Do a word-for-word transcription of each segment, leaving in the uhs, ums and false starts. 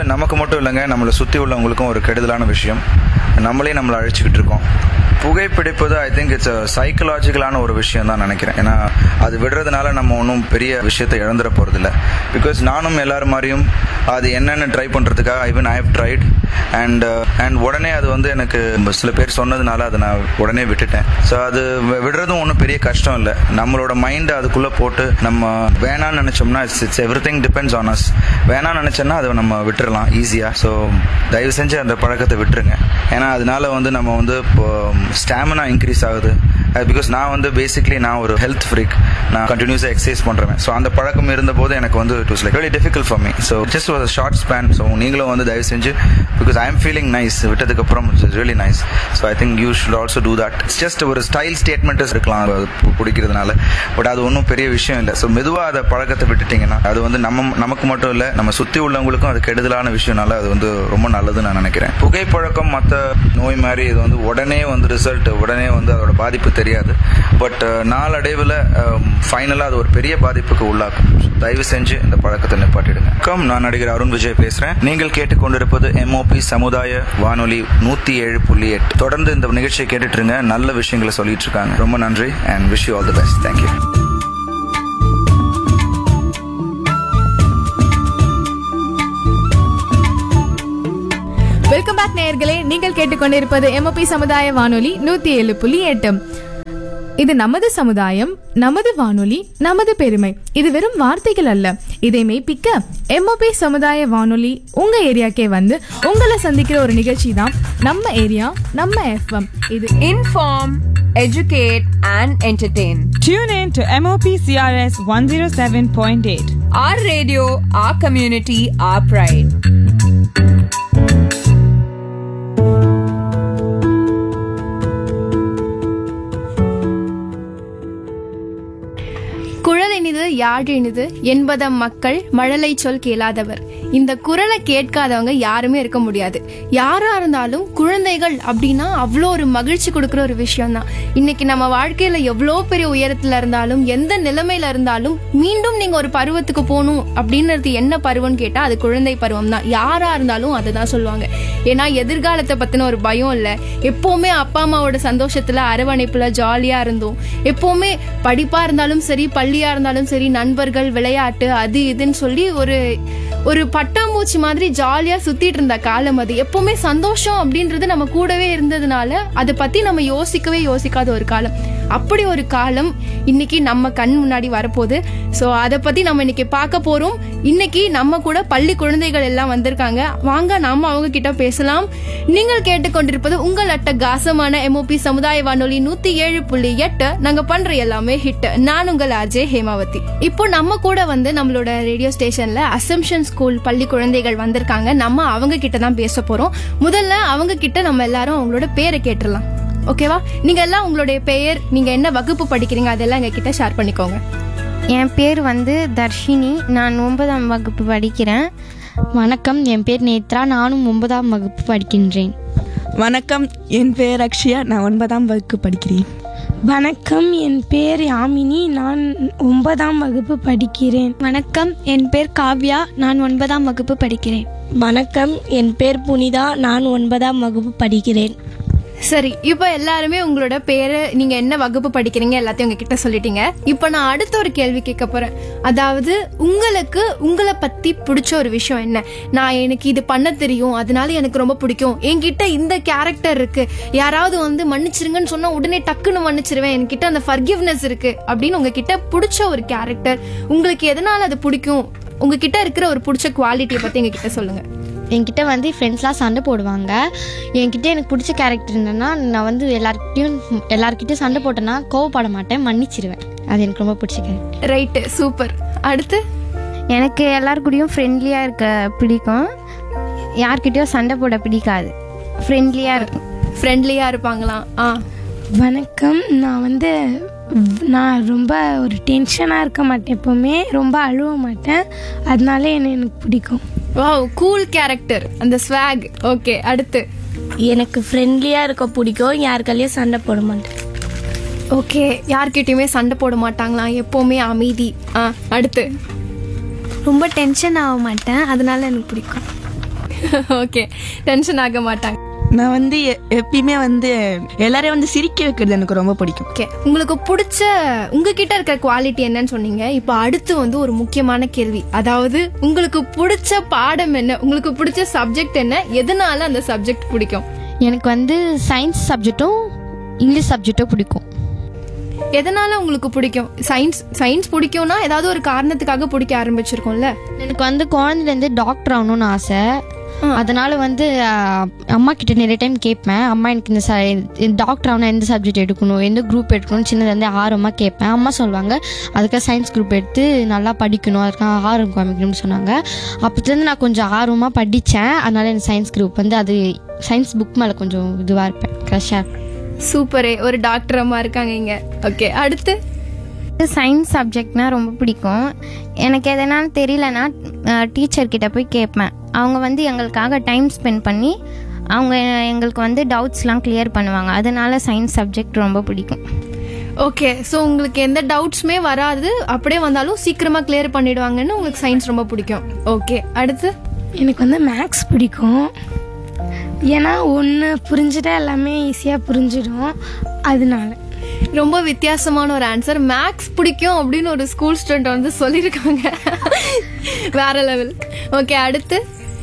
நமக்கு மட்டும் இல்லைங்க, நம்மளை சுற்றி உள்ளவங்களுக்கும் ஒரு கெடுதலான விஷயம். நம்மளே நம்மளை அழிச்சுக்கிட்டு இருக்கோம். புகைப்பிடிப்பது ஐ திங்க் இட்ஸ் சைக்கலாஜிக்கலான ஒரு விஷயம் தான் நினைக்கிறேன். ஏன்னா அது விடுறதுனால நம்ம ஒன்றும் பெரிய விஷயத்தை இழந்துட போகிறதில்ல. பிகாஸ் நானும் எல்லாரும் மாதிரியும் அது என்னென்னு ட்ரை பண்ணுறதுக்காக Ivan I have tried and and உடனே அது வந்து எனக்கு சில பேர் சொன்னதுனால அதை நான் உடனே விட்டுட்டேன். ஸோ அது விடுறதும் ஒன்றும் பெரிய கஷ்டம் இல்லை. நம்மளோட மைண்டை அதுக்குள்ளே போட்டு நம்ம வேணான்னு நினச்சோம்னா it's it's every thing depends on us. வேணான்னு நினச்சோன்னா அதை நம்ம விட்டுறலாம் ஈஸியாக. ஸோ தயவு செஞ்சு அந்த பழக்கத்தை விட்டுருங்க. ஏன்னா அதனால வந்து நம்ம வந்து இப்போ ஸ்டாமினா இன்க்ரீஸ் ஆகுது. பிகாஸ் நான் வந்து பேசிக்லி நான் ஒரு ஹெல்த் ஃப்ரீக். நான் கண்டினியூஸாக எக்ஸசைஸ் பண்ணுறேன். ஸோ அந்த பழக்கம் இருந்தபோது எனக்கு வந்து it was like very difficult for me. So just was short span. So நீங்களும் வந்து தயவு செஞ்சு because I am feeling nice விட்டதுக்கப்புறம் it's really nice. So I think you should also do that. It's just ஒரு style statements இருக்கலாம் பிடிக்கிறதுனால, but அது ஒன்றும் பெரிய விஷயம் இல்லை. ஸோ மெதுவாக அதை பழக்கத்தை விட்டுட்டிங்கன்னா அது வந்து நம்ம நமக்கு மட்டும் இல்லை, நம்ம சுற்றி உள்ளவங்களுக்கும் அது கெடுதலான விஷயம்னால அது வந்து ரொம்ப நல்லதுன்னு நான் நினைக்கிறேன். புகைப்பழக்கம் மற்ற நோய் மாதிரி இது வந்து உடனே வந்து ரிசல்ட் உடனே வந்து அதோட பாதிப்பு தெரியாது. பட் நாளடைவில் ஃபைனலாக அது ஒரு பெரிய பாதிப்புக்கு உள்ளாக்கும். தயவு செஞ்சு இந்த பழக்கத்தை நிப்பாட்டிடுங்க. கம், நான் நடிகர் அருண் விஜய் பேசுறேன். நீங்கள் கேட்டுக்கொண்டிருப்பது எம்ஓபி சமுதாய வானொலி நூத்தி ஏழு புள்ளி எட்டு. தொடர்ந்து இந்த நிகழ்ச்சியை கேட்டுட்டு இருங்க. நல்ல விஷயங்களை சொல்லிட்டு இருக்காங்க. ரொம்ப நன்றி and wish you all the best. Thank you. Welcome back நேயர்களே. நீங்கள் கேட்டுக்கொண்டிருப்பது எம்ஓபி சமுதாய வானொலி நூத்தி ஏழு புள்ளி எட்டு. இது நமது சமுதாயம், நமது வானொலி, நமது பெருமை. இது வெறும் வார்த்தைகள் அல்ல. இதை மெய்ப்பிக்க எம்ஓபி சமுதாய வானொலி உங்க ஏரியாக்கே வந்து உங்களை சந்திக்கிற ஒரு நிகழ்ச்சி தான் நம்ம ஏரியா நம்ம எஃப்எம். இது inform, educate and entertain. Tune in to M O P C R S one oh seven point eight. Our radio, our community, our pride. குழலினிது யாழினிது என்பதம் மக்கள் மழலை சொல் கேளாதவர். இந்த குரலை கேட்காதவங்க யாருமே இருக்க முடியாது. யாரா இருந்தாலும் குழந்தைகள் அப்படின்னா அவ்வளோ ஒரு மகிழ்ச்சி கொடுக்குற ஒரு விஷயம் தான். இன்னைக்கு நம்ம வாழ்க்கையில எவ்வளோ பெரிய உயரத்துல இருந்தாலும் எந்த நிலைமையில இருந்தாலும் மீண்டும் நீங்க ஒரு பருவத்துக்கு போகணும் அப்படின்றது என்ன பருவம்னு கேட்டா அது குழந்தை பருவம் தான். யாரா இருந்தாலும் அதுதான் சொல்லுவாங்க. ஏன்னா எதிர்காலத்தை பத்தின ஒரு பயம் இல்ல. எப்பவுமே அப்பா அம்மாவோட சந்தோஷத்துல அரவணைப்புல ஜாலியா இருந்தோம். எப்பவுமே படிப்பா இருந்தாலும் சரி, பள்ளியா இருந்தாலும் சரி, நண்பர்கள், விளையாட்டு, அது இதுன்னு சொல்லி ஒரு ஒரு பட்டாம்பூச்சி மாதிரி ஜாலியா சுத்திட்டு இருந்த காலம் அது. எப்பவுமே சந்தோஷம் அப்படின்றது நம்ம கூடவே இருந்ததுனால அதை பத்தி நம்ம யோசிக்கவே யோசிக்காத ஒரு காலம். அப்படி ஒரு காலம் இன்னைக்கு நம்ம கண் முன்னாடி வரப்போகுது. ஸோ அதை பத்தி நம்ம இன்னைக்கு பார்க்க போறோம். இன்னைக்கு நம்ம கூட பள்ளி குழந்தைகள் எல்லாம் வந்திருக்காங்க. வாங்க நாம அவங்க கிட்ட பேசலாம். நீங்கள் கேட்டுக்கொண்டிருப்பது உங்கள் அட்டகாசமான எம்ஓபி சமுதாய வானொலி நூத்தி ஏழு புள்ளி எட்டு. நாங்க பண்ற எல்லாமே ஹிட். நான் உங்கள் ஆர்ஜே ஹேமாவதி. இப்போ நம்ம கூட வந்து நம்மளோட ரேடியோ ஸ்டேஷன்ல அசம்ஷன் ஸ்கூல் பள்ளி குழந்தைகள் வந்திருக்காங்க. நம்ம அவங்க கிட்ட தான் பேச போறோம். முதல்ல அவங்க கிட்ட நம்ம எல்லாரும் அவங்களோட பேரை கேட்டுடலாம். ஓகேவா? நீங்க எல்லாம் உங்களுடைய பெயர், நீங்க என்ன வகுப்பு படிக்கிறீங்க, அதெல்லாம் எங்க கிட்ட ஷேர் பண்ணிக்கோங்க. என் பேர் வந்து தர்ஷினி. நான் ஒன்பதாம் வகுப்பு படிக்கிறேன். வணக்கம், என் பேர் நேத்ரா. நானும் ஒன்பதாம் வகுப்பு படிக்கின்றேன். வணக்கம், என் பேர் அக்ஷயா. நான் ஒன்பதாம் வகுப்பு படிக்கிறேன். வணக்கம், என் பேர் யாமினி. நான் ஒன்பதாம் வகுப்பு படிக்கிறேன். வணக்கம், என் பேர் காவ்யா. நான் ஒன்பதாம் வகுப்பு படிக்கிறேன். வணக்கம், என் பேர் புனிதா. நான் ஒன்பதாம் வகுப்பு படிக்கிறேன். சரி, இப்போ எல்லாருமே உங்களோட பேரு, நீங்க என்ன வகுப்பு படிக்கிறீங்க எல்லாத்தையும் உங்ககிட்ட சொல்லிட்டீங்க. இப்போ நான் அடுத்த ஒரு கேள்வி கேட்க போறேன். அதாவது உங்களுக்கு உங்களை பத்தி பிடிச்ச ஒரு விஷயம் என்ன? நான் எனக்கு இது பண்ண தெரியும், அதனால எனக்கு ரொம்ப பிடிக்கும், என்கிட்ட இந்த கேரக்டர் இருக்கு, யாராவது வந்து மன்னிச்சிருங்கன்னு சொன்னா உடனே டக்குன்னு மன்னிச்சிருவேன், என்கிட்ட அந்த ஃபர்கிவ்னஸ் இருக்கு அப்படின்னு உங்ககிட்ட பிடிச்ச ஒரு கேரக்டர், உங்களுக்கு எதனால அது பிடிக்கும், உங்ககிட்ட இருக்கிற ஒரு பிடிச்ச குவாலிட்டியை பத்தி எங்ககிட்ட சொல்லுங்க. என்கிட்ட வந்து ஃப்ரெண்ட்ஸ்லாம் சண்டை போடுவாங்க. என்கிட்ட எனக்கு பிடிச்ச கேரக்டர் என்னன்னா, நான் வந்து எல்லாருக்கிட்டையும் எல்லாருக்கிட்டையும் சண்டை போட்டேன்னா கோவப்பட மாட்டேன், மன்னிச்சிருவேன். அது எனக்கு ரொம்ப பிடிச்ச கேரக்டர். Right, super. அடுத்து, எனக்கு எல்லாருக்கூடயும் ஃப்ரெண்ட்லியாக இருக்க பிடிக்கும். யார்கிட்டயும் சண்டை போட பிடிக்காது. ஃப்ரெண்ட்லியாக இருக்கும். ஃப்ரெண்ட்லியாக இருப்பாங்களாம். ஆ, வணக்கம், நான் வந்து நான் ரொம்ப ஒரு டென்ஷனாக இருக்க மாட்டேன். எப்போவுமே ரொம்ப அழுவ மாட்டேன். அதனால என்ன எனக்கு பிடிக்கும். வாவ், கூல் கேரக்டர், அந்த ஸ்வாக். ஓகே, அடுத்து, எனக்கு ஃப்ரெண்ட்லியாக இருக்க பிடிக்கும். யாருக்காலையும் சண்டை போட மாட்டேன். ஓகே, யார்கிட்டயுமே சண்டை போட மாட்டாங்களாம், எப்போவுமே அமைதி. ஆ, அடுத்து, ரொம்ப டென்ஷன் ஆக மாட்டேன். அதனால எனக்கு பிடிக்கும். ஓகே, டென்ஷன் ஆக மாட்டாங்க. நான் வந்து எ- எப்பயுமே வந்து எல்லாரையும் வந்து சிரிக்க வைக்கிறது எனக்கு ரொம்ப பிடிக்கும். ஓகே, உங்களுக்கு பிடிச்ச உங்ககிட்ட இருக்க குவாலிட்டி என்னன்னு சொன்னீங்க. இப்போ அடுத்து வந்து ஒரு முக்கியமான கேள்வி, அதாவது உங்களுக்கு பிடிச்ச பாடம் என்ன, உங்களுக்கு பிடிச்ச சப்ஜெக்ட் என்ன, எதனால அந்த சப்ஜெக்ட் பிடிக்கும்? எனக்கு வந்து சயின்ஸ் சப்ஜெக்ட்டும் இங்கிலீஷ் சப்ஜெக்ட்டும் பிடிக்கும். எதனால உங்களுக்கு பிடிக்கும்? சயின்ஸ் சயின்ஸ் பிடிக்கும்னா ஏதாவது ஒரு காரணத்துக்காக பிடிக்க ஆரம்பிச்சிருக்கோம்ல. எனக்கு வந்து குழந்தைலேருந்து டாக்டர் ஆகணும்னு ஆசை. அதனால வந்து அஹ், அம்மா கிட்ட நிறைய டைம் கேட்பேன், அம்மா எனக்கு இந்த ச- டாக்டர் ஆகணும் எந்த சப்ஜெக்ட் எடுக்கணும், எந்த குரூப் எடுக்கணும் சின்னதுலேருந்து ஆர்வமாக கேட்பேன். அம்மா சொல்லுவாங்க அதுக்காக சயின்ஸ் குரூப் எடுத்து நல்லா படிக்கணும், அதுக்காக ஆர்வம் காமிக்கணும்னு சொன்னாங்க. அப்போத்துலேருந்து நான் கொஞ்சம் ஆர்வமாக படித்தேன். அதனால எனக்கு சயின்ஸ் குரூப் வந்து அது சயின்ஸ் புக் மேலே கொஞ்சம் இதுவாக இருப்பேன், க்ரஷ்ஷாக இருப்பேன். சூப்பரே, ஒரு டாக்டர் அம்மா இருக்காங்க இங்க. ஓகே, அடுத்து சயின்ஸ் சப்ஜெக்ட்னா ரொம்ப பிடிக்கும். எனக்கு எதனாலும் தெரியலனா டீச்சர்கிட்ட போய் கேட்பேன். அவங்க வந்து எங்களுக்காக டைம் ஸ்பெண்ட் பண்ணி அவங்க எங்களுக்கு வந்து டவுட்ஸ்லாம் கிளியர் பண்ணுவாங்க. அதனால சயின்ஸ் சப்ஜெக்ட் ரொம்ப பிடிக்கும். ஓகே, ஸோ உங்களுக்கு எந்த டவுட்ஸுமே வராது, அப்படியே வந்தாலும் சீக்கிரமா கிளியர் பண்ணிடுவாங்கன்னு உங்களுக்கு சயின்ஸ் ரொம்ப பிடிக்கும். ஓகே, அடுத்து எனக்கு வந்து மேக்ஸ் பிடிக்கும். ஏன்னா ஒன்று புரிஞ்சுட்டா எல்லாமே ஈஸியாக புரிஞ்சிடும். அதனால ரொம்ப வித்தியாசமான ஒரு ஆன்சர். மேக்ஸ் பிடிக்கும் அப்படின்னு ஒரு ஸ்கூல் ஸ்டூடெண்ட் வந்து சொல்லியிருக்காங்க. வேற லெவல். ஓகே, அடுத்து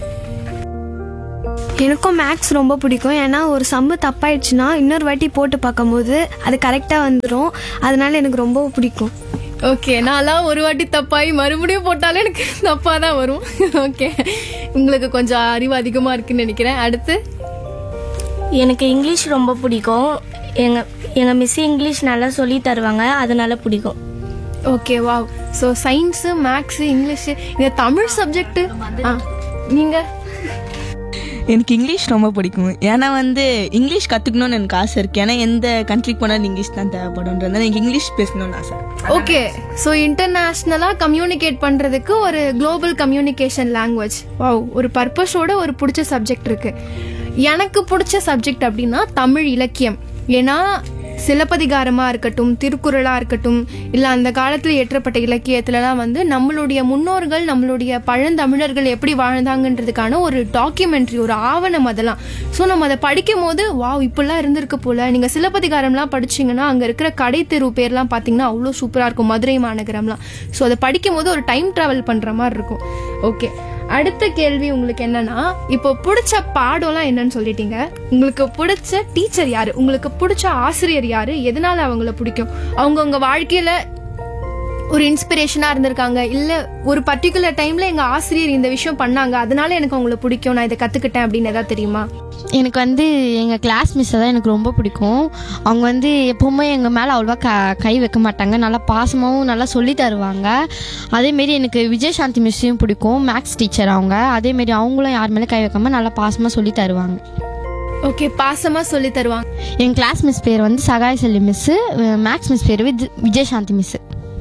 எனக்கும் மேக்ஸ் ரொம்ப பிடிக்கும். ஏன்னா ஒரு சம்மு தப்பாயிடுச்சுன்னா இன்னொரு வாட்டி போட்டு பார்க்கும்போது அது கரெக்டாக வந்துடும். அதனால எனக்கு ரொம்ப பிடிக்கும். ஓகே, நான்லாம் ஒரு வாட்டி தப்பாகி மறுபடியும் போட்டாலும் எனக்கு தப்பாக தான் வரும். ஓகே, உங்களுக்கு கொஞ்சம் அறிவு அதிகமாக இருக்குன்னு நினைக்கிறேன். அடுத்து எனக்கு இங்கிலீஷ் ரொம்ப பிடிக்கும். எங்கள் எங்கள் மிஸ் இங்கிலீஷ் நல்லா சொல்லி தருவாங்க, அதனால பிடிக்கும். Okay, wow. So science, maths, English, இந்த தமிழ் சப்ஜெக்ட். ஆ, நீங்கள்? எனக்கு இங்கிலீஷ் ரொம்ப பிடிக்கும். ஏன்னா வந்து இங்கிலீஷ் கற்றுக்கணும்னு எனக்கு ஆசை இருக்குது. ஏன்னா எந்த கண்ட்ரிக்கு போனாலும் இங்கிலீஷ் தான் தேவைப்படும்ன்றதுனால எனக்கு இங்கிலீஷ் பேசணும்னு ஆசை. ஓகே, ஸோ இன்டர்நேஷ்னலாக கம்யூனிகேட் பண்ணுறதுக்கு ஒரு குளோபல் கம்யூனிகேஷன் லாங்குவேஜ். வாவ், ஒரு பர்பஸோட ஒரு பிடிச்ச சப்ஜெக்ட் இருக்கு. எனக்கு பிடிச்ச சப்ஜெக்ட் அப்படின்னா தமிழ் இலக்கியம். ஏன்னா சிலப்பதிகாரமாக இருக்கட்டும், திருக்குறளாக இருக்கட்டும், இல்லை அந்த காலத்தில் இயற்றப்பட்ட இலக்கியத்துலலாம் வந்து நம்மளுடைய முன்னோர்கள், நம்மளுடைய பழந்தமிழர்கள் எப்படி வாழ்ந்தாங்கன்றதுக்கான ஒரு டாக்குமெண்ட்ரி, ஒரு ஆவணம் அதெல்லாம். ஸோ நம்ம அதை படிக்கும் போது வாவ், இப்படிலாம் இருந்திருக்கு போல. நீங்கள் சிலப்பதிகாரம்லாம் படிச்சிங்கன்னா அங்கே இருக்கிற கடை தெரு பேர்லாம் பார்த்தீங்கன்னா அவ்வளோ சூப்பராக இருக்கும், மதுரை மாநகரம்லாம். ஸோ அதை படிக்கும் போது ஒரு டைம் ட்ராவல் பண்ணுற மாதிரி இருக்கும். ஓகே, அடுத்த கேள்வி உங்களுக்கு என்னன்னா, இப்போ பிடிச்ச பாடம்லாம் என்னன்னு சொல்லிட்டீங்க. உங்களுக்கு பிடிச்ச டீச்சர் யாரு, உங்களுக்கு பிடிச்ச ஆசிரியர் யாரு, எதனால அவங்கள பிடிக்கும்? அவங்க உங்க வாழ்க்கையில ஒரு இன்ஸ்பிரேஷனா இருந்திருக்காங்க, இல்ல ஒரு பர்டிகுலர் டைம்ல எங்க ஆசிரியர் இந்த விஷயம் பண்ணாங்க, அதனால எனக்கு அவங்கள பிடிக்கும், நான் இதை கத்துக்கிட்டேன் அப்படின்னு ஏதாவது தெரியுமா? எனக்கு வந்து எங்கள் கிளாஸ் மிஸ்ஸை தான் எனக்கு ரொம்ப பிடிக்கும். அவங்க வந்து எப்போவுமே எங்கள் மேலே அவ்வளோவா க கை வைக்க மாட்டாங்க, நல்லா பாசமாகவும் நல்லா சொல்லி தருவாங்க. அதேமாரி எனக்கு விஜயசாந்தி மிஸ்ஸையும் பிடிக்கும், மேக்ஸ் டீச்சர் அவங்க. அதேமாரி அவங்களும் யார் மேலே கை வைக்காமல் நல்லா பாசமாக சொல்லி தருவாங்க. ஓகே, பாசமா சொல்லி தருவாங்க. என் கிளாஸ் மிஸ் பேர் வந்து சகாய செல்வி miss, maths miss bear with Vijayashanti miss.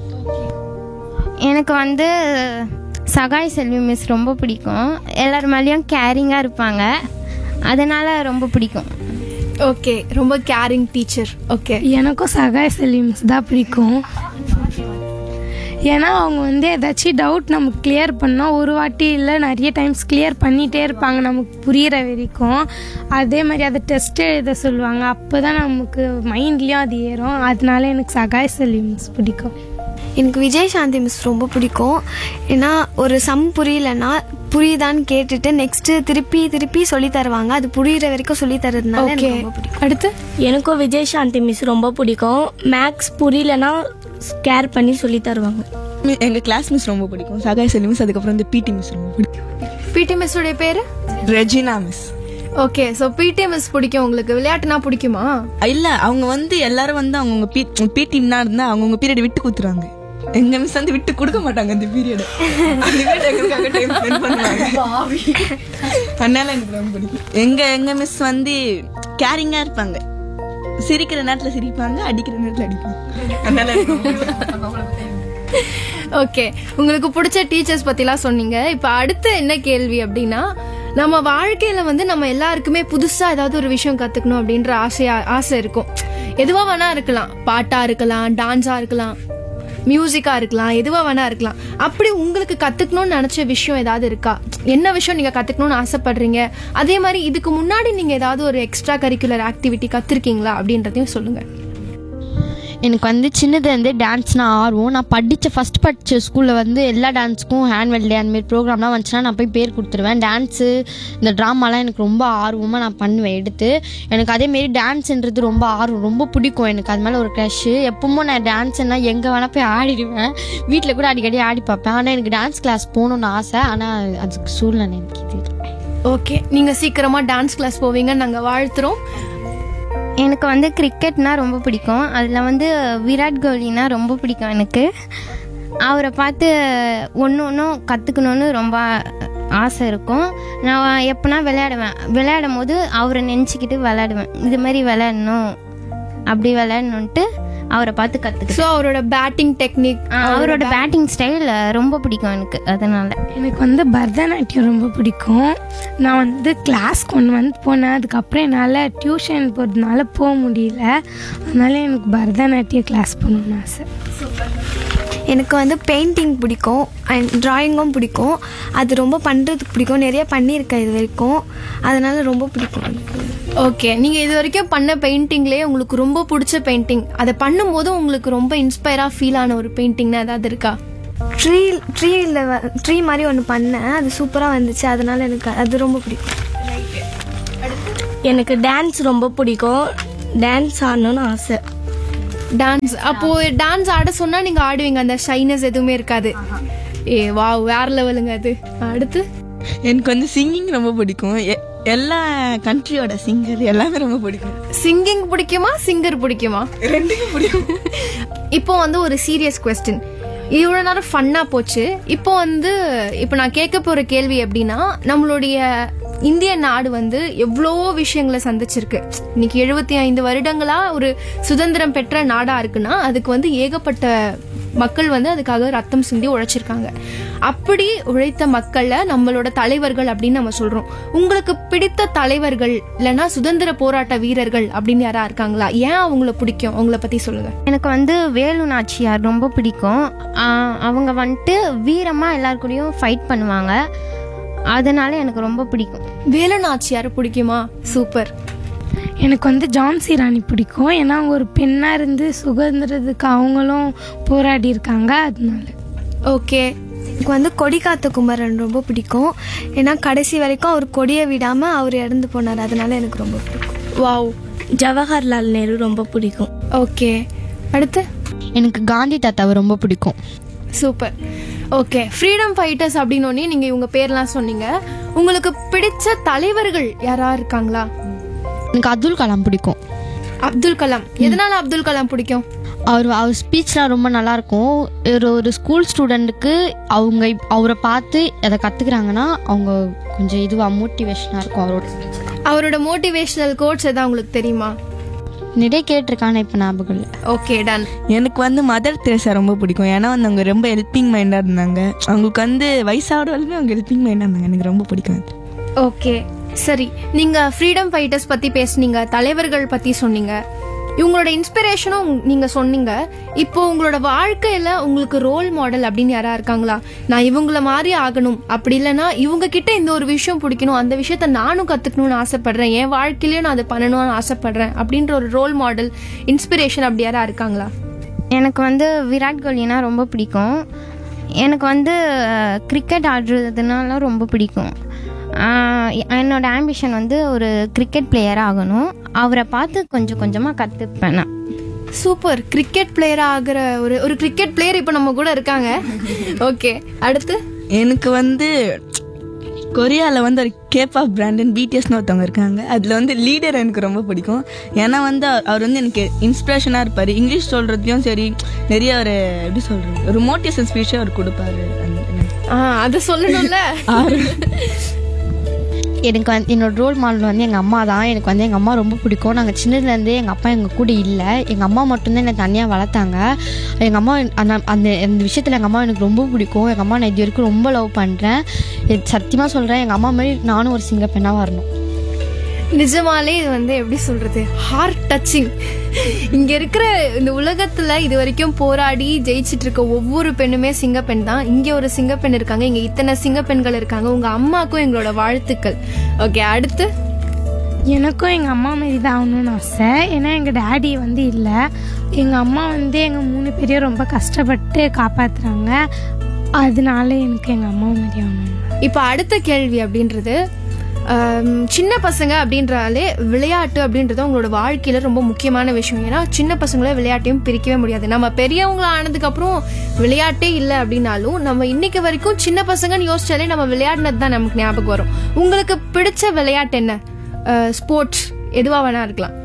எனக்கு வந்து சகாய் செல்வி மிஸ் ரொம்ப பிடிக்கும். எல்லார் மேலேயும் கேரிங்காக இருப்பாங்க, அதனால ரொம்ப பிடிக்கும். ஓகே, ரொம்ப கேரிங் டீச்சர். ஓகே, எனக்கும் சகாய செல்வி மிஸ் தான் பிடிக்கும். ஏன்னா அவங்க வந்து ஏதாச்சும் டவுட் நமக்கு கிளியர் பண்ணால் ஒரு வாட்டி இல்லை நிறைய டைம்ஸ் கிளியர் பண்ணிகிட்டே இருப்பாங்க நமக்கு புரிகிற வரைக்கும். அதே மாதிரி அதை டெஸ்ட் எழுத சொல்லுவாங்க, அப்போ தான் நமக்கு மைண்ட்லேயும் அது ஏறும். அதனால எனக்கு சகாய செல்வி மிஸ் பிடிக்கும். எனக்கு விஜயசாந்தி மிஸ் ரொம்ப பிடிக்கும். ஏன்னா ஒரு சம் புரியலன்னா புரியுதான்னு கேட்டுட்டு நெக்ஸ்ட்டு திருப்பி திருப்பி சொல்லி தருவாங்க, அது புரியுற வரைக்கும் சொல்லி தரதுனால எனக்கு ரொம்ப பிடிக்கும். அடுத்து எனக்கும் விஜயசாந்தி மிஸ் ரொம்ப பிடிக்கும். மேக்ஸ் புரியலனா கேர் பண்ணி சொல்லி தருவாங்க. எங்கள் கிளாஸ் மிஸ் ரொம்ப பிடிக்கும், சகாய் செல்வி மிஸ். அதுக்கப்புறம் வந்து பிடி மிஸ் ரொம்ப பிடிக்கும். பிடி மிஸ் உடைய பேரு ரெஜினா மிஸ். ஓகே, ஸோ பிடி மிஸ் பிடிக்கும் உங்களுக்கு. விளையாட்டுனா பிடிக்குமா? இல்லை, அவங்க வந்து எல்லாரும் வந்து அவங்கவுங்க பி பிடினா இருந்தால் அவங்கவுங்க பீரியட் விட்டு கொடுத்துருவாங்க. எங்க மிஸ் வந்து விட்டு கொடுக்க மாட்டாங்க அந்த பீரியட். அதனால எனக்கு ரொம்ப பிடிக்கும். எங்க எங்க மிஸ் வந்து கேரிங்கா இருப்பாங்க, சிரிக்கிற நேரத்துல சிரிப்பாங்க, அடிக்கிற நேரத்துல அடிப்பாங்க. அதனால ஓகே, உங்களுக்கு பிடிச்ச டீச்சர்ஸ் பத்திலாம் சொன்னீங்க. இப்ப அடுத்து என்ன கேள்வி அப்படின்னா, நம்ம வாழ்க்கையில வந்து நம்ம எல்லாருக்குமே புதுசா ஏதாவது ஒரு விஷயம் கத்துக்கணும் அப்படின்ற ஆசையா ஆசை இருக்கும். எதுவா வேணா இருக்கலாம், பாட்டா இருக்கலாம், டான்ஸா இருக்கலாம், மியூசிக்கா இருக்கலாம், எதுவா வேணா இருக்கலாம். அப்படி உங்களுக்கு கத்துக்கணும்னு நினைச்ச விஷயம் ஏதாவது இருக்கா? என்ன விஷயம் நீங்க கத்துக்கணும்னு ஆசைப்படுறீங்க? அதே மாதிரி இதுக்கு முன்னாடி நீங்க ஏதாவது ஒரு எக்ஸ்ட்ரா கரிக்குலர் ஆக்டிவிட்டி கத்துருக்கீங்களா அப்படின்றதையும் சொல்லுங்க. எனக்கு வந்து சின்னதுலேருந்தே டான்ஸ்னா ஆர்வம். நான் படித்த ஃபஸ்ட் படித்த ஸ்கூலில் வந்து எல்லா டான்ஸுக்கும் ஹேண்ட்வெல் டே அந்தமாரி ப்ரோக்ராம்லாம் வந்துச்சுன்னா நான் போய் பேர் கொடுத்துருவேன். டான்ஸு இந்த ட்ராமாலாம் எனக்கு ரொம்ப ஆர்வமாக நான் பண்ணுவேன் எடுத்து. எனக்கு அதேமாரி டான்ஸுன்றது ரொம்ப ஆர்வம், ரொம்ப பிடிக்கும் எனக்கு. அது மேலே ஒரு க்ரஷ்ஷு. எப்பவும் நான் டான்ஸுன்னா எங்கே வேணால் போய் ஆடிடுவேன். வீட்டில் கூட அடிக்கடி ஆடி பார்ப்பேன். ஆனால் எனக்கு டான்ஸ் கிளாஸ் போகணுன்னு ஆசை. ஆனால் அதுக்கு சூழ்நிலை எனக்கு இது. ஓகே, நீங்கள் சீக்கிரமாக டான்ஸ் கிளாஸ் போவீங்கன்னு நாங்கள் வாழ்த்துறோம். எனக்கு வந்து கிரிக்கெட்னா ரொம்ப பிடிக்கும். அதில் வந்து விராட் கோலினா ரொம்ப பிடிக்கும் எனக்கு. அவரை பார்த்து ஒன்று ஒன்றும் கற்றுக்கணுன்னு ரொம்ப ஆசை இருக்கும். நான் எப்போனா விளையாடுவேன், விளையாடும் போது அவரை நினச்சிக்கிட்டு விளையாடுவேன். இது மாதிரி விளையாடணும், அப்படி விளையாடணுன்ட்டு அவரை பார்த்து கற்றுக்கு. ஸோ அவரோட பேட்டிங் டெக்னிக், அவரோட பேட்டிங் ஸ்டைல் ரொம்ப பிடிக்கும் எனக்கு. அதனால எனக்கு வந்து பரதநாட்டியம் ரொம்ப பிடிக்கும். நான் வந்து கிளாஸ்க்கு ஒன்று வந்து போனேன். அதுக்கப்புறம் என்னால் டியூஷன் போகிறதுனால போக முடியல. அதனால எனக்கு பரதநாட்டிய கிளாஸ் போகணுன்னு ஆசை. எனக்கு வந்து பெயிண்டிங் பிடிக்கும் அண்ட் ட்ராயிங்கும் பிடிக்கும். அது ரொம்ப பண்ணுறதுக்கு பிடிக்கும். நிறைய பண்ணியிருக்கேன் இது வரைக்கும், அதனால ரொம்ப பிடிக்கும் எனக்கு. ஓகே, நீங்கள் இது வரைக்கும் பண்ண பெயிண்டிங்லேயே உங்களுக்கு ரொம்ப பிடிச்ச பெயிண்டிங், அதை பண்ணும்போது உங்களுக்கு ரொம்ப இன்ஸ்பயராக ஃபீல் ஆன ஒரு பெயிண்டிங்னா ஏதாவது இருக்கா? ட்ரீ ட்ரீயில் ட்ரீ மாதிரி ஒன்று பண்ணேன், அது சூப்பராக வந்துச்சு. அதனால எனக்கு அது ரொம்ப பிடிக்கும். எனக்கு டான்ஸ் ரொம்ப பிடிக்கும். டான்ஸ் ஆடணும்னு ஆசை. டான்ஸ், அப்போ டான்ஸ் ஆட சொன்னா நீங்க ஆடுவீங்க, அந்த ஷைனஸ் எதுவுமே இருக்காது. ஏ வா, வேற லெவலுங்க அது. அடுத்து எனக்கு வந்து சிங்கிங் ரொம்ப பிடிக்கும். எல்லா கண்ட்ரியோட சிங்கர் எல்லாமே ரொம்ப பிடிக்கும். சிங்கிங் பிடிக்குமா, சிங்கர் பிடிக்குமா? ரெண்டுக்கும் பிடிக்கும். இப்போ வந்து ஒரு சீரியஸ் கொஸ்டின். இவ்வளோ நேரம் ஃபன்னாக போச்சு. இப்போ வந்து இப்போ நான் கேட்க போகிற கேள்வி எப்படின்னா, நம்மளுடைய இந்திய நாடு வந்து எவ்வளோ விஷயங்களை சந்திச்சிருக்கு. இன்னைக்கு எழுபத்தி ஐந்து வருடங்களா ஒரு சுதந்திரம் பெற்ற நாடா இருக்குன்னா அதுக்கு வந்து ஏகப்பட்ட மக்கள் வந்து அதுக்காக ரத்தம் சிந்தி உழைச்சிருக்காங்க. அப்படி உழைத்த மக்கள்ல நம்மளோட தலைவர்கள் அப்படின்னு நம்ம சொல்றோம். உங்களுக்கு பிடித்த தலைவர்கள் இல்லைன்னா சுதந்திர போராட்ட வீரர்கள் அப்படின்னு யாரா இருக்காங்களா? ஏன் அவங்கள பிடிக்கும், அவங்கள பத்தி சொல்லுங்க. எனக்கு வந்து வேலு நாச்சியார் ரொம்ப பிடிக்கும். அவங்க வந்துட்டு வீரமா எல்லாருக்கூடயும் ஃபைட் பண்ணுவாங்க. அதனால எனக்கு ரொம்ப பிடிக்கும். வேலு நாச்சியார் பிடிக்குமா? சூப்பர். எனக்கு வந்து ஜான்சி ராணி பிடிக்கும். ஏன்னா அவங்க ஒரு பெண்ணாக இருந்து சுதந்திரத்துக்கு அவங்களும் போராடி இருக்காங்க, அதனால. ஓகே, எனக்கு வந்து கொடிக்காத்த குமரன் ரொம்ப பிடிக்கும். ஏன்னா கடைசி வரைக்கும் அவர் கொடியை விடாமல் அவர் இறந்து போனார், அதனால எனக்கு ரொம்ப பிடிக்கும். வாவ். ஜவஹர்லால் நேரு ரொம்ப பிடிக்கும். ஓகே, அடுத்து எனக்கு காந்தி தாத்தாவை ரொம்ப பிடிக்கும். சூப்பர். ஓகே, ஃப்ரீடம் ஃபைட்டர்ஸ் அப்படின்னு நீங்கள் இவங்க பேர்லாம் சொன்னீங்க. உங்களுக்கு பிடிச்ச தலைவர்கள் யாரா இருக்காங்களா? எனக்கு அப்துல் கலாம் பிடிக்கும். அப்துல் கலாம், எதனால அப்துல் கலாம் பிடிக்கும்? அவர் அவர் ஸ்பீச்லாம் ரொம்ப நல்லாயிருக்கும். ஒரு ஒரு ஸ்கூல் ஸ்டூடெண்ட்டுக்கு அவங்க அவரை பார்த்து அதை கற்றுக்குறாங்கன்னா அவங்க கொஞ்சம் இதுவாக மோட்டிவேஷனாக இருக்கும் அவரோட ஸ்பீச். அவரோட மோட்டிவேஷனல் கோட்ஸ் எதாவது உங்களுக்கு தெரியுமா? நிறைய கேட்டிருக்கான இப்போ ஞாபகம் இல்லை. Okay, ton. எனக்கு வந்து மதர் தெரேசா ரொம்ப பிடிக்கும். ஏன்னா வந்து அவங்க ரொம்ப ஹெல்பிங் மைண்டாக இருந்தாங்க. அவங்களுக்கு வந்து வயசாகிறவங்களுமே அவங்க ஹெல்பிங் மைண்டாக இருந்தாங்க. எனக்கு ரொம்ப பிடிக்கும். ஓகே, சரி. நீங்க ஃப்ரீடம் ஃபைட்டர்ஸ் பத்தி பேசுனீங்க, தலைவர்கள் பத்தி சொன்னீங்க, இவங்களோட இன்ஸ்பிரேஷனும் நீங்க சொன்னீங்க. இப்போ உங்களோட வாழ்க்கையில உங்களுக்கு ரோல் மாடல் அப்படின்னு யாரா இருக்காங்களா? நான் இவங்கள மாதிரி ஆகணும், அப்படி இல்லைன்னா இவங்க கிட்ட இந்த ஒரு விஷயம் பிடிக்கணும், அந்த விஷயத்த நானும் கத்துக்கணும்னு ஆசைப்படுறேன், என் வாழ்க்கையிலயும் நான் அதை பண்ணணும்னு ஆசைப்படுறேன் அப்படின்ற ஒரு ரோல் மாடல், இன்ஸ்பிரேஷன் அப்படி யாரா இருக்காங்களா? எனக்கு வந்து விராட் கோலினா ரொம்ப பிடிக்கும். எனக்கு வந்து கிரிக்கெட் ஆடுறதுனால ரொம்ப பிடிக்கும். என்னோட ஆம்பிஷன் வந்து ஒரு கிரிக்கெட் பிளேயராக ஆகணும். அவரை பார்த்து கொஞ்சம் கொஞ்சமாக கற்றுப்பேன் நான். சூப்பர். கிரிக்கெட் பிளேயராக ஆகிற ஒரு ஒரு கிரிக்கெட் பிளேயர் இப்போ நம்ம கூட இருக்காங்க. ஓகே, அடுத்து எனக்கு வந்து கொரியாவில் வந்து ஒரு கேபாப் பிராண்டன் பிடிஎஸ்னு ஒருத்தவங்க இருக்காங்க. அதில் வந்து லீடர் எனக்கு ரொம்ப பிடிக்கும். ஏன்னா வந்து அவர் வந்து எனக்கு இன்ஸ்பிரேஷனாக இருப்பார். இங்கிலீஷ் சொல்கிறதுலையும் சரி, நிறைய ஒரு எப்படி சொல்கிறது ஒரு மோட்டிவேஷன் ஸ்பீச்சே அவர் கொடுப்பாரு. அதை சொல்லணும்ல. எனக்கு வந்து என்னோடய ரோல் மாடல் வந்து எங்கள் அம்மா தான். எனக்கு வந்து எங்கள் அம்மா ரொம்ப பிடிக்கும். நாங்கள் சின்னதுலேருந்தே எங்கள் அப்பா எங்கள் கூட இல்லை, எங்கள் அம்மா மட்டும்தான் என்னை தனியாக வளர்த்தாங்க. எங்கள் அம்மா அந்த அந்த அந்த விஷயத்தில் எங்கள் அம்மா எனக்கு ரொம்ப பிடிக்கும். எங்கள் அம்மா நான் இது வரைக்கும் ரொம்ப லவ் பண்ணுறேன். சத்தியமாக சொல்கிறேன், எங்கள் அம்மா மாதிரி நானும் ஒரு சிங்க பெண்ணாக வரணும். நிஜமாலே இது வந்து எப்படி சொல்றது, ஹார்ட் டச்சிங். இங்க இருக்கிற இந்த உலகத்துல இது வரைக்கும் போராடி ஜெயிச்சிட்டு இருக்க ஒவ்வொரு பெண்ணுமே சிங்கப்பெண் தான். இங்க ஒரு சிங்கப்பெண் இருக்காங்க, இங்க இத்தனை சிங்கப்பெண்கள் இருக்காங்க. உங்க அம்மாக்கும் எங்களோட வாழ்த்துக்கள். ஓகே, அடுத்து எனக்கும் எங்கள் அம்மா மாரி தான் ஆகணும்னு ஆசை. ஏன்னா எங்கள் டேடி வந்து இல்லை, எங்கள் அம்மா வந்து எங்கள் மூணு பேரையும் ரொம்ப கஷ்டப்பட்டு காப்பாற்றுறாங்க. அதனால எனக்கு எங்கள் அம்மா மாரி ஆகணும். இப்போ அடுத்த கேள்வி அப்படின்றது, சின்ன பசங்க அப்படின்றாலே விளையாட்டு அப்படின்றது உங்களோட வாழ்க்கையில ரொம்ப முக்கியமான விஷயம். ஏன்னா சின்ன பசங்கள விளையாட்டையும் பிரிக்கவே முடியாது. நம்ம பெரியவங்கள ஆனதுக்கு அப்புறம் விளையாட்டே இல்லை அப்படின்னாலும் நம்ம இன்னைக்கு வரைக்கும் சின்ன பசங்கன்னு யோசிச்சாலே நம்ம விளையாடினது தான் நமக்கு ஞாபகம் வரும். உங்களுக்கு பிடிச்ச விளையாட்டு என்ன? ஸ்போர்ட்ஸ் எதுவா வேணா இருக்கலாம்.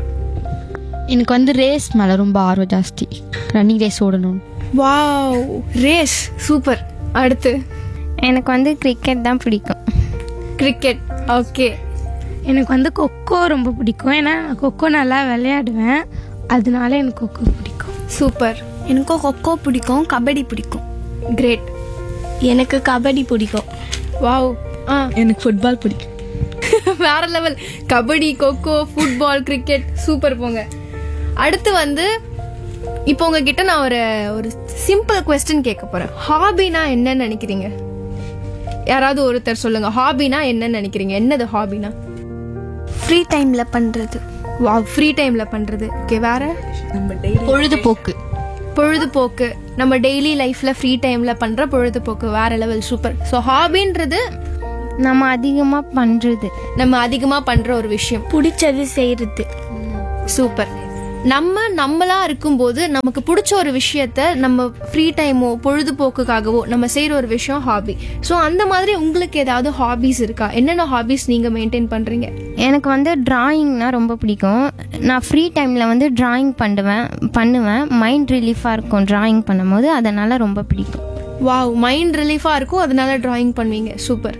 எனக்கு வந்து ரேஸ் மேலே ரொம்ப ஆர்வம் ஜாஸ்தி, ரன்னிங் ரேஸ் ஓடணும். Wow, race super. அடுத்து எனக்கு வந்து கிரிக்கெட் தான் பிடிக்கும். Cricket, okay. எனக்கு வந்து கொக்கோ ரொம்ப பிடிக்கும். ஏன்னா நான் கொக்கோ நல்லா விளையாடுவேன், அதனால எனக்கு கொக்கோ பிடிக்கும். சூப்பர். எனக்கும் கொக்கோ பிடிக்கும், கபடி பிடிக்கும். கிரேட். எனக்கு கபடி பிடிக்கும். வாவ். ஆ, எனக்கு ஃபுட்பால் பிடிக்கும். வேற level. Kabaddi, kho kho, football, cricket, super. போங்க. அடுத்து வந்து இப்போ உங்ககிட்ட நான் ஒரு ஒரு சிம்பிள் குவெஸ்டின் கேட்க போறேன். ஹாபினா என்னன்னு நினைக்கிறீங்க? யாராவது ஒருத்தர் சொல்லுங்க. ஹாபினா என்னன்னு நினைக்கிறீங்க? என்னது ஹாபினா? ஃப்ரீ டைம்ல பண்றது. வாவ், ஃப்ரீ டைம்ல பண்றது. ஓகே, வேற? பொழுதுபோக்கு. பொழுதுபோக்கு, நம்ம டெய்லி லைஃப்ல ஃப்ரீ டைம்ல பண்ற பொழுதுபோக்கு. வேற லெவல், சூப்பர். ஸோ ஹாபின்றது நம்ம அதிகமாக பண்ணுறது, நம்ம அதிகமா பண்ற ஒரு விஷயம், பிடிச்சது செய்யறது. சூப்பர். நம்ம நம்மளா இருக்கும்போது நமக்கு பிடிச்ச ஒரு விஷயத்த நம்ம ஃப்ரீ டைமோ பொழுதுபோக்குக்காகவோ நம்ம செய்யற ஒரு விஷயம் ஹாபி. ஸோ அந்த மாதிரி உங்களுக்கு ஏதாவது ஹாபிஸ் இருக்கா? என்னென்ன ஹாபிஸ் நீங்க மெயின்டைன் பண்றீங்க? எனக்கு வந்து டிராயிங்னா ரொம்ப பிடிக்கும். நான் ஃப்ரீ டைமில் வந்து டிராயிங் பண்ணுவேன் பண்ணுவேன் மைண்ட் ரிலீஃபாக இருக்கும் டிராயிங் பண்ணும்போது, அதனால் ரொம்ப பிடிக்கும். வாவ், மைண்ட் ரிலீஃபாக இருக்கும், அதனால டிராயிங் பண்ணுவீங்க. சூப்பர்.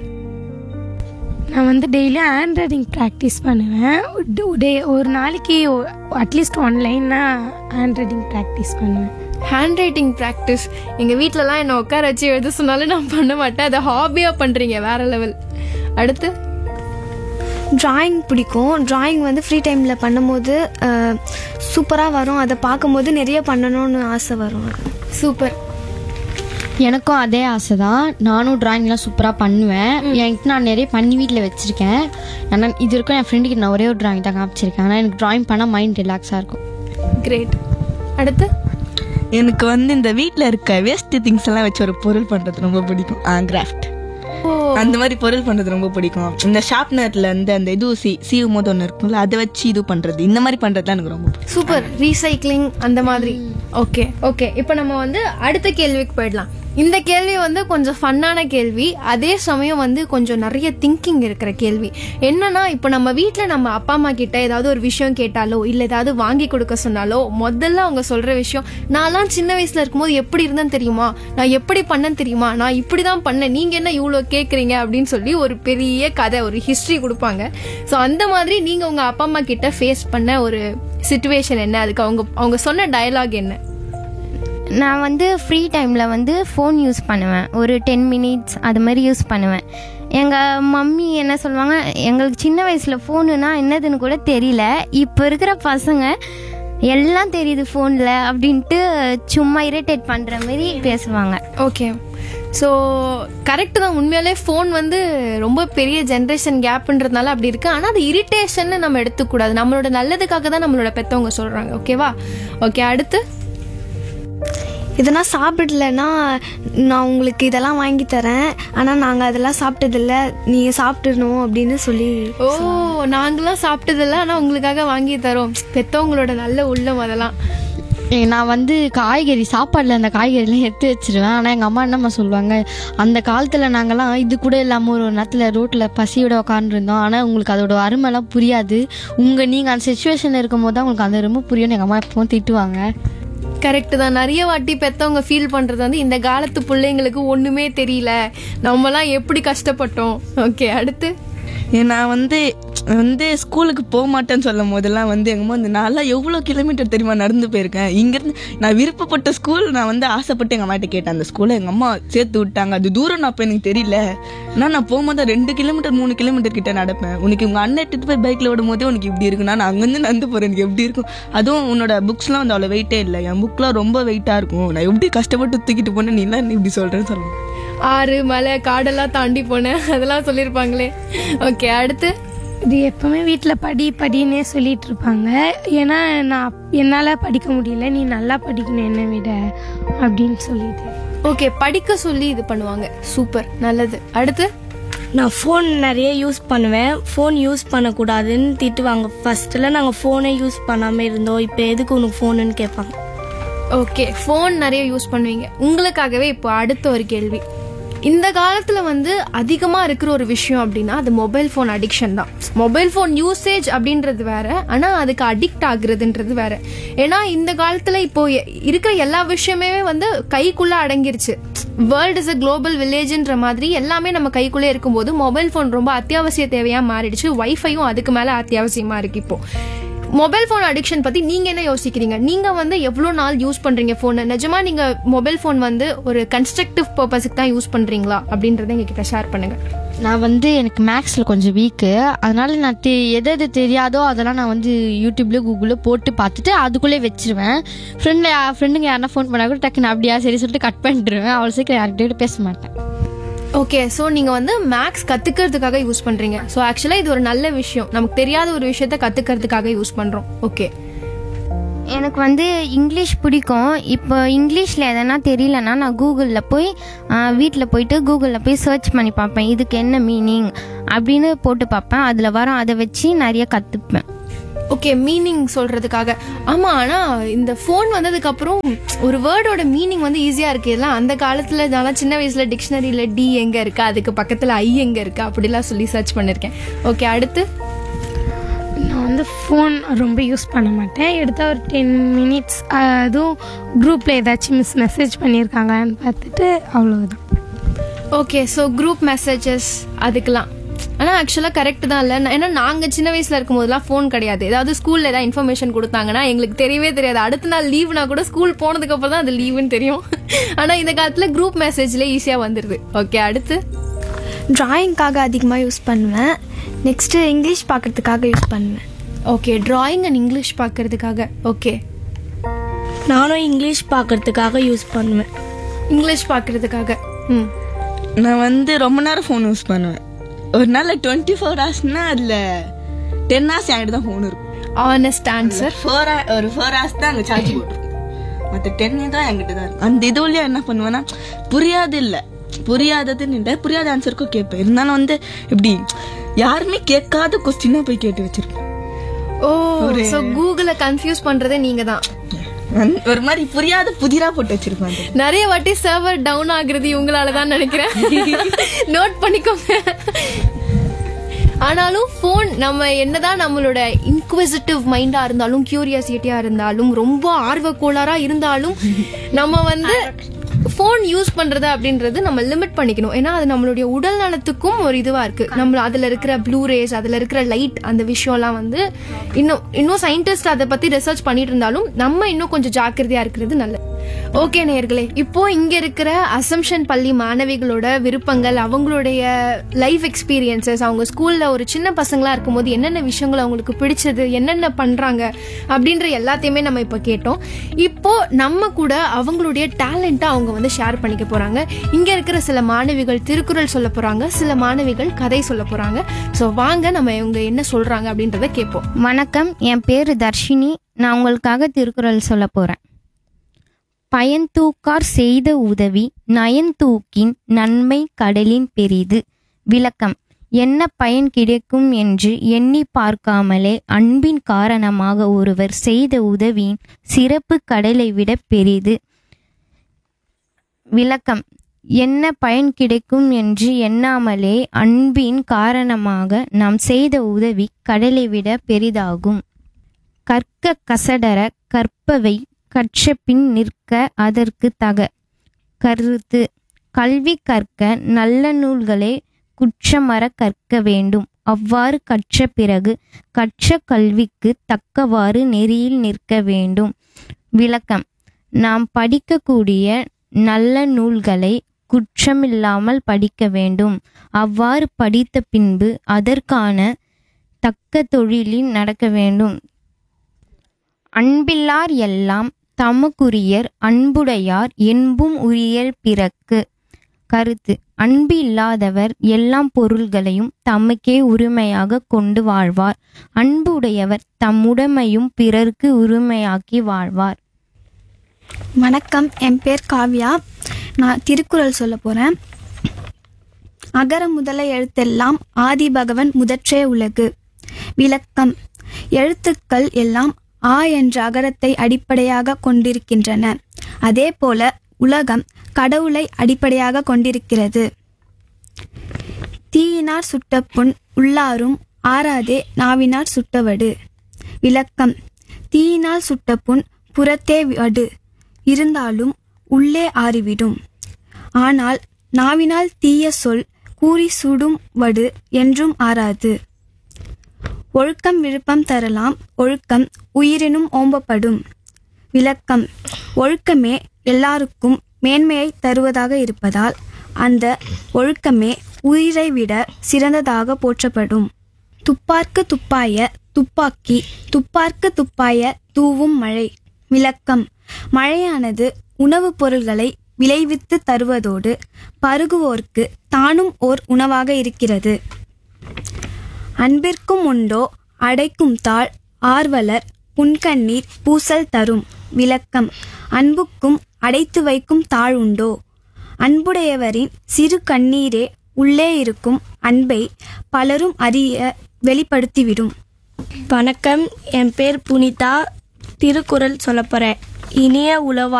நான் வந்து டெய்லியும் ஹேண்ட் ரைட்டிங் ப்ராக்டிஸ் பண்ணுவேன். டே ஒரு நாளைக்கு at least one லைன்னா hand writing practice பண்ணுவேன். ஹேண்ட் ரைட்டிங் ப்ராக்டிஸ் எங்கள் வீட்டிலலாம் என்னை உட்கார வச்சு எழுத சொன்னாலும் நான் பண்ண மாட்டேன். அதை ஹாபியாக பண்ணுறீங்க, வேற லெவல். அடுத்து டிராயிங் பிடிக்கும். டிராயிங் வந்து ஃப்ரீ டைமில் பண்ணும்போது சூப்பராக வரும். அதை பார்க்கும்போது நிறைய பண்ணணும்னு ஆசை வரும். சூப்பர். எனக்கும் அதே ஆசை தான். நானும் டிராயிங்லாம் சூப்பராக பண்ணுவேன். என்கிட்ட நான் நிறைய பண்ணி வீட்டில் வச்சுருக்கேன். ஆனால் இது வரைக்கும் என் ஃப்ரெண்டுக்கு நான் ஒரே ஒரு டிராயிங் தான் காமிச்சிருக்கேன். ஆனால் எனக்கு டிராயிங் பண்ணால் மைண்ட் ரிலாக்ஸாக இருக்கும். கிரேட். அடுத்து எனக்கு வந்து இந்த வீட்டில் இருக்க வேஸ்ட் திங்ஸ் எல்லாம் வச்சு ஒரு பொருள் பண்ணுறது ரொம்ப பிடிக்கும். கிராஃப்ட், அந்த மாதிரி பொருள் பண்ணுறது ரொம்ப பிடிக்கும். இந்த ஷார்ப்னர்ல இருந்து அந்த இது சி சீவும் போது ஒன்று இருக்கும்ல, அதை வச்சு இது பண்ணுறது, இந்த மாதிரி பண்ணுறதுலாம் எனக்கு ரொம்ப பிடிக்கும். சூப்பர். ரீசைக்ளிங் அந்த மாதிரி. ஓகே ஓகே இப்போ நம்ம வந்து அடுத்த கேள்விக்கு போயிடலாம். இந்த கேள்வி வந்து கொஞ்சம் ஃபன்னான கேள்வி, அதே சமயம் வந்து கொஞ்சம் நிறைய திங்கிங் இருக்கிற கேள்வி. என்னன்னா, இப்போ நம்ம வீட்டில் நம்ம அப்பா அம்மா கிட்ட ஏதாவது ஒரு விஷயம் கேட்டாலோ இல்லை ஏதாவது வாங்கி கொடுக்க சொன்னாலோ முதல்ல அவங்க சொல்ற விஷயம், நான்லாம் சின்ன வயசுல இருக்கும்போது எப்படி இருந்தேன்னு தெரியுமா, நான் எப்படி பண்ணேன்னு தெரியுமா, நான் இப்படிதான் பண்ணேன், நீங்க என்ன இவ்வளோ கேட்குறீங்க அப்படின்னு சொல்லி ஒரு பெரிய கதை, ஒரு ஹிஸ்டரி கொடுப்பாங்க. ஸோ அந்த மாதிரி நீங்க உங்க அப்பா அம்மா கிட்ட ஃபேஸ் பண்ண ஒரு சிச்சுவேஷன் என்ன, அதுக்கு அவங்க அவங்க சொன்ன டயலாக் என்ன? நான் வந்து ஃப்ரீ டைமில் வந்து ஃபோன் யூஸ் பண்ணுவேன், ஒரு டென் மினிட்ஸ் அது மாதிரி யூஸ் பண்ணுவேன். எங்கள் மம்மி என்ன சொல்லுவாங்க, எங்களுக்கு சின்ன வயசில் ஃபோனுனா என்னதுன்னு கூட தெரியல, இப்போ இருக்கிற பசங்க எல்லாம் தெரியுது ஃபோனில் அப்படின்ட்டு சும்மா இரிட்டேட் பண்ணுற மாதிரி பேசுவாங்க. ஓகே, ஸோ கரெக்டு தான். உண்மையாலே ஃபோன் வந்து ரொம்ப பெரிய ஜென்ரேஷன் கேப்புன்றதுனால அப்படி இருக்கு. ஆனால் அது இரிட்டேஷன் நம்ம எடுத்துக்கூடாது, நம்மளோட நல்லதுக்காக தான் நம்மளோட பெற்றவங்க சொல்கிறாங்க. ஓகேவா? ஓகே, அடுத்து இதெல்லாம் சாப்பிடலன்னா நான் உங்களுக்கு இதெல்லாம் வாங்கி தரேன், ஆனால் நாங்கள் அதெல்லாம் சாப்பிட்டதில்ல, நீங்கள் சாப்பிடணும் அப்படின்னு சொல்லி. ஓ, நாங்களாம் சாப்பிட்டதில்ல ஆனால் உங்களுக்காக வாங்கி தரோம். பெற்றவங்களோட நல்ல உள்ளம் அதெல்லாம். நான் வந்து காய்கறி சாப்பாடில் அந்த காய்கறிலாம் எடுத்து வச்சிருவேன். ஆனால் எங்கள் அம்மா என்னம்மா சொல்லுவாங்க, அந்த காலத்தில் நாங்கள்லாம் இது கூட இல்லாமல் ஒரு நேரத்தில் ரோட்டில் பசியோட உட்காந்துருந்தோம், ஆனால் உங்களுக்கு அதோட அருமைலாம் புரியாது, உங்கள் நீங்கள் அந்த சுச்சுவேஷனில் இருக்கும் போது தான் உங்களுக்கு அந்த ரொம்ப புரியும்னு எங்கள் அம்மா எப்பவும் திட்டுவாங்க. கரெக்டு தான். நிறைய வாட்டி பெற்றவங்க ஃபீல் பண்ணுறது வந்து இந்த காலத்து பிள்ளைங்களுக்கு ஒன்றுமே தெரியல, நம்மலாம் எப்படி கஷ்டப்பட்டோம். ஓகே, அடுத்து நான் வந்து வந்து ஸ்கூலுக்கு போக மாட்டேன்னு சொல்லும் போதெல்லாம் வந்து எங்கள் அம்மா வந்து நான்லாம் எவ்வளோ கிலோமீட்டர் தெரியுமா நடந்து போயிருக்கேன். இங்கேருந்து நான் விருப்பப்பட்ட ஸ்கூல் நான் வந்து ஆசைப்பட்டு எங்கள் அம்மாட்ட கேட்டேன். அந்த ஸ்கூலை எங்கள் அம்மா சேர்த்து விட்டாங்க. அது தூரம் நான் இப்போ எனக்கு தெரியல. ஆனால் நான் போகும்போது ரெண்டு கிலோமீட்டர் மூணு கிலோமீட்டர் கிட்ட நடப்பேன். உனக்கு உங்கள் அண்ணன் எடுத்துட்டு போய் பைக்கில் விடும் போதே உனக்கு இப்படி இருக்குன்னா நான் அங்கேருந்து நடந்து போகிறேன், எனக்கு எப்படி இருக்கும். அதுவும் உன்னோட புக்ஸ்லாம் வந்து அவ்வளோ வெயிட்டே இல்லை, என் புக்லாம் ரொம்ப வெயிட்டாக இருக்கும். நான் எப்படி கஷ்டப்பட்டு தூக்கிட்டு போனேன், நீலாம் என்ன இப்படி சொல்கிறேன்னு சொல்லுவேன். ஆறு மலை காடெல்லாம் தாண்டி போனேன் அதெல்லாம் சொல்லியிருப்பாங்களே. ஓகே, அடுத்து இது எப்பவுமே வீட்டில் படி படின்னே சொல்லிட்டு இருப்பாங்க. ஏன்னா நான் என்னால் படிக்க முடியல, நீ நல்லா படிக்கணும் என்னை விட அப்படின்னு சொல்லிட்டு. ஓகே, படிக்க சொல்லி இது பண்ணுவாங்க. சூப்பர், நல்லது. அடுத்து நான் ஃபோன் நிறைய யூஸ் பண்ணுவேன். ஃபோன் யூஸ் பண்ணக்கூடாதுன்னு திட்டுவாங்க. ஃபர்ஸ்ட்டில் நாங்கள் ஃபோனே யூஸ் பண்ணாமல் இருந்தோம், இப்போ எதுக்கு உனக்கு ஃபோனுன்னு கேட்பாங்க. ஓகே, ஃபோன் நிறைய யூஸ் பண்ணுவீங்க. உங்களுக்காகவே இப்போ அடுத்த ஒரு கேள்வி. இந்த காலத்துல வந்து அதிகமா இருக்கிற ஒரு விஷயம் அப்படின்னா அது மொபைல் ஃபோன் அடிக்ஷன் தான். மொபைல் ஃபோன் யூசேஜ் அப்படின்றது வேற, ஆனா அதுக்கு அடிக்ட் ஆகுறதுன்றது வேற. ஏன்னா இந்த காலத்துல இப்போ இருக்கிற எல்லா விஷயமே வந்து கைக்குள்ள அடங்கிருச்சு. வேர்ல்ட் இஸ் அ குளோபல் வில்லேஜ்ன்ற மாதிரி எல்லாமே நம்ம கைக்குள்ளே இருக்கும்போது மொபைல் ஃபோன் ரொம்ப அத்தியாவசிய தேவையா மாறிடுச்சு. வைஃபையும் அதுக்கு மேல அத்தியாவசியமா இருக்கு. இப்போ மொபைல் ஃபோன் அடிக்ஷன் பத்தி நீங்க என்ன யோசிக்கிறீங்க? நீங்க வந்து எவ்வளவு நாள் யூஸ் பண்றீங்க போன்? நிஜமா நீங்க மொபைல் ஃபோன் வந்து ஒரு கன்ஸ்ட்ரக்டிவ் பர்பஸ்க்கு தான் யூஸ் பண்றீங்களா அப்படின்றத எங்ககிட்ட ஷேர் பண்ணுங்க. நான் வந்து எனக்கு மேக்ஸில் கொஞ்சம் வீக்கு, அதனால நான் தெ எது எது தெரியாதோ அதெல்லாம் நான் வந்து யூடியூப்ல கூகுளில் போட்டு பார்த்துட்டு அதுக்குள்ளே வச்சிருவேன். ஃப்ரெண்டில் ஃப்ரெண்டுங்க யாருன்னா ஃபோன் பண்ணா கூட டக்குன்னு அப்படியா சரி சொல்லிட்டு கட் பண்ணிடுவேன். அவ்வளோ சீக்கிரம் யார்கிட்ட பேச மாட்டேன். ஓகே, ஸோ நீங்கள் வந்து மேக்ஸ் கற்றுக்கிறதுக்காக யூஸ் பண்ணுறீங்க. ஸோ ஆக்சுவலாக இது ஒரு நல்ல விஷயம். நமக்கு தெரியாத ஒரு விஷயத்த கற்றுக்கிறதுக்காக யூஸ் பண்ணுறோம். ஓகே, எனக்கு வந்து இங்கிலீஷ் பிடிக்கும். இப்போ இங்கிலீஷில் எதனா தெரியலன்னா நான் கூகுளில் போய் வீட்டில் போயிட்டு கூகுளில் போய் சர்ச் பண்ணி பார்ப்பேன், இதுக்கு என்ன மீனிங் அப்படின்னு போட்டு பார்ப்பேன். அதில் வரும், அதை வச்சு நிறைய கற்றுப்பேன். ஓகே, மீனிங் சொல்றதுக்காக. ஆமா, ஆனா இந்த ஃபோன் வந்ததுக்கு அப்புறம் ஒரு வேர்டோட மீனிங் வந்து ஈஸியா இருக்கு. இதெல்லாம் அந்த காலத்துல நான் சின்ன வயசுல டிக்ஷனரியில டி எங்க இருக்கு, அதுக்கு பக்கத்துல ஐ எங்க இருக்கு அப்படிலாம் சொல்லி சர்ச் பண்ணிருக்கேன். ஓகே, அடுத்து நான் வந்து ஃபோன் ரொம்ப யூஸ் பண்ண மாட்டேன். எடுத்தால் ஒரு டென் மினிட்ஸ் அதுவும் குரூப்பில் ஏதாச்சும் மிஸ் மெசேஜ் பண்ணியிருக்காங்கன்னு பார்த்துட்டு அவ்வளோதான். ஓகே, ஸோ குரூப் மெசேஜஸ் அதுக்கெல்லாம். ஆனால் ஆக்சுவலாக கரெக்ட் தான் இல்லை. ஏன்னா நாங்கள் சின்ன வயசில் இருக்கும் போதெல்லாம் ஃபோன் கிடையாது. ஏதாவது ஸ்கூலில் ஏதாவது இன்ஃபர்மேஷன் கொடுத்தாங்கன்னா எங்களுக்கு தெரியவே தெரியாது. அடுத்த நாள் லீவ்னா கூட ஸ்கூல் போனதுக்கு அப்புறம் தான் அது லீவுன்னு தெரியும். ஆனால் இந்த காலத்தில் குரூப் மெசேஜ்லேயே ஈஸியாக வந்துடுது. ஓகே, அடுத்து ட்ராயிங்காக அதிகமாக யூஸ் பண்ணுவேன். நெக்ஸ்ட்டு இங்கிலீஷ் பார்க்கறதுக்காக யூஸ் பண்ணுவேன். ஓகே, ட்ராயிங் அண்ட் இங்கிலீஷ் பார்க்கறதுக்காக. ஓகே, நானும் இங்கிலீஷ் பார்க்கறதுக்காக யூஸ் பண்ணுவேன். இங்கிலீஷ் பார்க்கறதுக்காக. ம் நான் வந்து ரொம்ப நேரம் ஃபோன் யூஸ் பண்ணுவேன். ஒரு நாள் டுவெண்ட்டி ஃபோர் ஹவர்ஸ்னா அதில் டென் ஹவர்ஸ் என்கிட்ட தான் ஃபோன் இருக்கும். Honest answer. ஃபோர் ஒரு ஃபோர் ஹவர்ஸ் தான் அங்கே சார்ஜ் போட்டுருக்கும், மற்ற டென் தான் என்கிட்ட தான் இருக்கும். அந்த இதுலேயே என்ன பண்ணுவேன்னா புரியாது இல்லை புரியாததுன்னு இல்லை, புரியாத ஆன்சருக்கும் கேட்பேன். இருந்தாலும் வந்து இப்படி யாருமே கேட்காத கொஸ்டினா போய் கேட்டு வச்சிருப்பேன். ஓ, சோ கூகுள கன்ஃபியூஸ் பண்றதே நீங்க தான். ஒரு மாதிரி புரியாத புதிரா போட்டு வச்சிருப்பாங்க. நிறைய வாட்டி சர்வர் டவுன் ஆகுறது இவங்களாலதான் நினைக்கிறேன். நோட் பண்ணிக்கோங்க. ஆனாலும் ஃபோன் நம்ம என்னதான் நம்மளோட இன்குவிசிட்டிவ் மைண்டா இருந்தாலும், கியூரியாசிட்டியா இருந்தாலும், ரொம்ப ஆர்வ கோளாறா இருந்தாலும் நம்ம வந்து ஃபோன் யூஸ் பண்றது அப்படின்றது நம்ம லிமிட் பண்ணிக்கணும். ஏன்னா அது நம்மளுடைய உடல் நலத்துக்கும் ஒரு இதுவா இருக்கு. நம்ம அதுல இருக்கிற ப்ளூ ரேஸ், அதுல இருக்கிற லைட், அந்த விஷயம்லாம் வந்து இன்னும் இன்னும் சயின்டிஸ்ட் அதை பத்தி ரிசர்ச் பண்ணிட்டு இருந்தாலும் நம்ம இன்னும் கொஞ்சம் ஜாக்கிரதையா இருக்கிறது நல்லது. ஓகே நேயர்களே, இப்போ இங்க இருக்கிற அசம்ஷன் பள்ளி மாணவிகளோட விருப்பங்கள், அவங்களுடைய லைஃப் எக்ஸ்பீரியன்சஸ், அவங்க ஸ்கூல்ல ஒரு சின்ன பசங்களா இருக்கும்போது என்னென்ன விஷயங்கள் அவங்களுக்கு பிடிச்சது, என்னென்ன பண்றாங்க அப்படின்ற எல்லாத்தையுமே நம்ம இப்போ கேட்டோம். இப்போ நம்ம கூட அவங்களுடைய டேலண்ட்டை அவங்க வந்து ஷேர் பண்ணிக்க போறாங்க. இங்க இருக்கிற சில மாணவிகள் திருக்குறள் சொல்ல போறாங்க, சில மாணவிகள் கதை சொல்ல போறாங்க. ஸோ வாங்க நம்ம இவங்க என்ன சொல்றாங்க அப்படின்றத கேட்போம். வணக்கம், என் பேர் தர்ஷினி. நான் உங்களுக்காக திருக்குறள் சொல்ல போறேன். பயன்தூக்கார் செய்த உதவி நயன்தூக்கின் நன்மை கடலின் பெரிது. விளக்கம்: என்ன பயன் கிடைக்கும் என்று எண்ணி பார்க்காமலே அன்பின் காரணமாக ஒருவர் செய்த உதவியின் சிறப்பு கடலை விட பெரிது. விளக்கம்: என்ன பயன் கிடைக்கும் என்று எண்ணாமலே அன்பின் காரணமாக நாம் செய்த உதவி கடலை விட பெரிதாகும். கற்க கசடர கற்பவை கற்ற பின் நிற்க அதற்கு தக. கருத்து: கல்வி கற்க நல்ல நூல்களை குற்றமற கற்க வேண்டும். அவ்வாறு கற்ற பிறகு கற்ற கல்விக்கு தக்கவாறு நெறியில் நிற்க வேண்டும். விளக்கம்: நாம் படிக்கக்கூடிய நல்ல நூல்களை குற்றமில்லாமல் படிக்க வேண்டும். அவ்வாறு படித்த பின்பு அதற்கான தக்க தொழிலில் நடக்க வேண்டும். அன்பில்லார் எல்லாம் தமக்குரியர், அன்புடையார் என்பும் உரியர் பிறர்க்கு. கருத்து: அன்பு இல்லாதவர் எல்லாம் பொருள்களையும் தமக்கே உரிமையாக கொண்டு வாழ்வார். அன்பு உடையவர் தம்முடைமையும் பிறர்க்கு உரிமையாக்கி வாழ்வார். வணக்கம், என் பேர் காவ்யா. நான் திருக்குறள் சொல்ல போகிறேன். அகர முதல எழுத்தெல்லாம் ஆதி பகவன் முதற்றே உலகு. விளக்கம்: எழுத்துக்கள் எல்லாம் ஆ என்ற அகரத்தை அடிப்படையாக கொண்டிருக்கின்றன. அதே போல உலகம் கடவுளை அடிப்படையாக கொண்டிருக்கிறது. தீயினார் சுட்ட புண் உள்ளாரும் ஆறாதே நாவினார் சுட்டவடு. விளக்கம்: தீயினால் சுட்ட புண் புறத்தே வடு இருந்தாலும் உள்ளே ஆறிவிடும். ஆனால் நாவினால் தீய சொல் கூறி சுடும் வடு என்றும் ஆறாது. ஒழுக்கம் விழுப்பம் தரலாம், ஒழுக்கம் உயிரினும் ஓம்பப்படும். விளக்கம்: ஒழுக்கமே எல்லாருக்கும் மேன்மையை தருவதாக இருப்பதால் அந்த ஒழுக்கமே உயிரை விட சிறந்ததாக போற்றப்படும். துப்பார்க்கு துப்பாய துப்பாக்கி, துப்பார்க்கு துப்பாய தூவும் மழை. விளக்கம்: மழையானது உணவுப் பொருள்களை விளைவித்து தருவதோடு பருகுவோர்க்கு தானும் ஓர் உணவாக இருக்கிறது. அன்பிற்கும் உண்டோ அடைக்கும் தாழ் ஆர்வலர் புன்கண்ணீர் பூசல் தரும். விளக்கம்: அன்புக்கும் அடைத்து வைக்கும் தாழ் உண்டோ? அன்புடையவரின் சிறு கண்ணீரே உள்ளே இருக்கும் அன்பை பலரும் அறிய வெளிப்படுத்திவிடும். வணக்கம், என் பேர் புனிதா. திருக்குறள் சொல்ல போகிறேன். இனிய உளவா